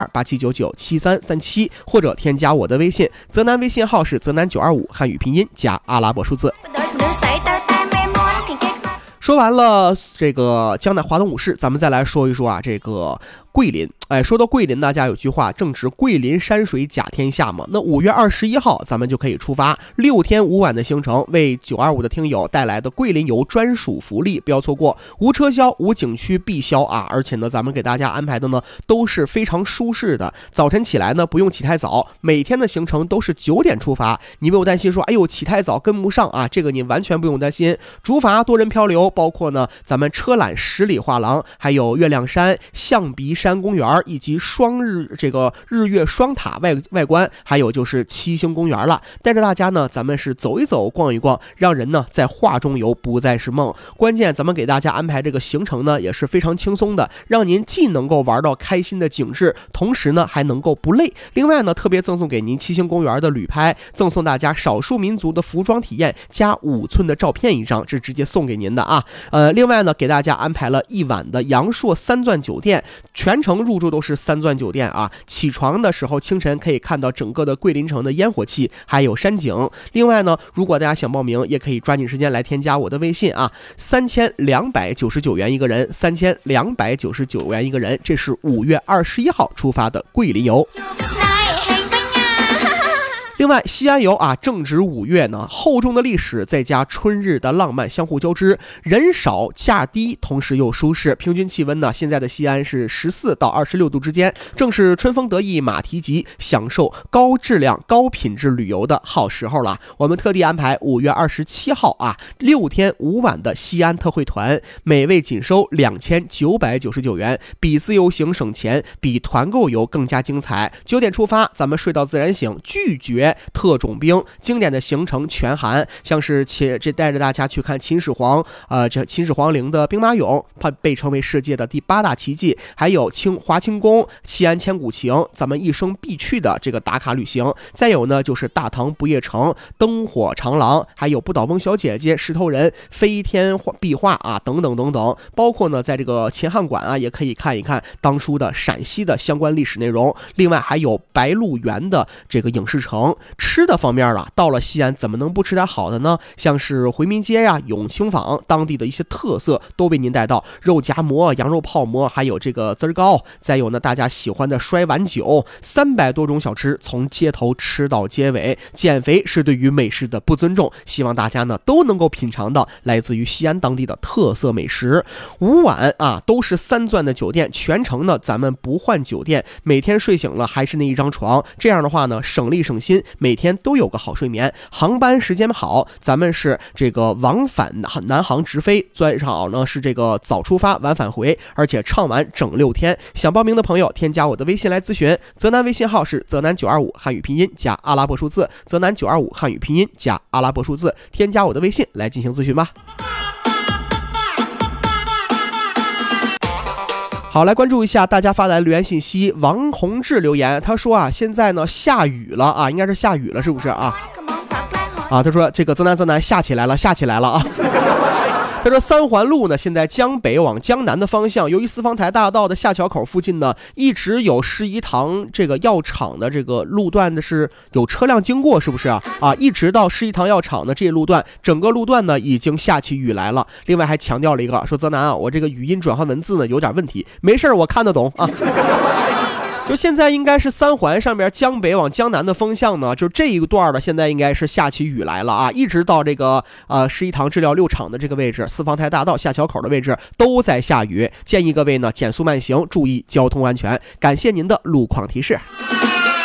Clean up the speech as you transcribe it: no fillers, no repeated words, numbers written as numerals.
87997337，或者添加我的微信，泽南微信号是泽南925汉语拼音加阿拉伯数字。说完了这个江南华东五市，咱们再来说一说这个桂林。说到桂林，大家有句话，正值桂林山水甲天下嘛。那5月21号咱们就可以出发，6天5晚的行程，为925的听友带来的桂林游专属福利，不要错过，无车销无景区必销啊！而且呢，咱们给大家安排的呢都是非常舒适的。早晨起来呢不用起太早，每天的行程都是9点出发。你不用担心说，哎呦起太早跟不上啊，这个你完全不用担心。竹筏多人漂流，包括呢咱们车缆10里画廊，还有月亮山、象鼻山公园，以及日月双塔外观，还有就是七星公园了。带着大家呢，咱们是走一走逛一逛，让人呢在画中游不再是梦。关键咱们给大家安排这个行程呢也是非常轻松的，让您既能够玩到开心的景致，同时呢还能够不累。另外呢特别赠送给您七星公园的旅拍，赠送大家少数民族的服装体验加5寸的照片1张，这直接送给您的啊。另外呢给大家安排了1晚的阳朔3钻酒店，全程入住都是3钻酒店啊。起床的时候清晨可以看到整个的桂林城的烟火气还有山景。另外呢如果大家想报名，也可以抓紧时间来添加我的微信啊，3299元一个人，3299元一个人。这是5月21号出发的桂林游。另外西安游正值5月呢，厚重的历史再加春日的浪漫相互交织，人少价低，同时又舒适。平均气温呢，现在的西安是14到26度之间，正是春风得意马蹄疾，享受高质量高品质旅游的好时候了。我们特地安排5月27号6天5晚的西安特惠团，每位仅收2999元，比自由行省钱，比团购游更加精彩。9点出发，咱们睡到自然醒，拒绝特种兵，经典的行程全含，像是这带着大家去看秦始皇陵的兵马俑，它被称为世界的第8大奇迹，还有华清宫、西安千古情，咱们一生必去的这个打卡旅行。再有呢就是大唐不夜城、灯火长廊，还有不倒翁小姐姐、石头人、飞天壁画等等等等。包括呢在这个秦汉馆也可以看一看当初的陕西的相关历史内容。另外还有白鹿原的这个影视城。吃的方面到了西安怎么能不吃点好的呢？像是回民街永清坊当地的一些特色都为您带到，肉夹馍、羊肉泡馍，还有这个滋儿糕，再有呢大家喜欢的摔碗酒，300多种小吃，从街头吃到街尾。减肥是对于美食的不尊重，希望大家呢都能够品尝到来自于西安当地的特色美食。5晚都是3钻的酒店，全程呢咱们不换酒店，每天睡醒了还是那一张床，这样的话呢省力省心，每天都有个好睡眠。航班时间好，咱们是这个往返南航直飞，最少呢是这个早出发晚返回，而且畅玩整6天。想报名的朋友添加我的微信来咨询，泽南微信号是泽南925汉语拼音加阿拉伯数字，泽南925汉语拼音加阿拉伯数字，添加我的微信来进行咨询吧。好，来关注一下大家发来的留言信息。王宏志留言，他说现在呢下雨了应该是下雨了，是不是他说这个泽南下起来了他说三环路呢现在江北往江南的方向，由于四方台大道的下桥口附近呢一直有师仪堂这个药厂的这个路段的是有车辆经过，是不是一直到师仪堂药厂的这一路段，整个路段呢已经下起雨来了。另外还强调了一个说，泽南我这个语音转换文字呢有点问题，没事我看得懂就现在应该是3环上边江北往江南的风向呢，就这一段的现在应该是下起雨来了一直到这个师仪堂制药6厂的这个位置，四方台大道下桥口的位置都在下雨，建议各位呢减速慢行，注意交通安全。感谢您的路况提示。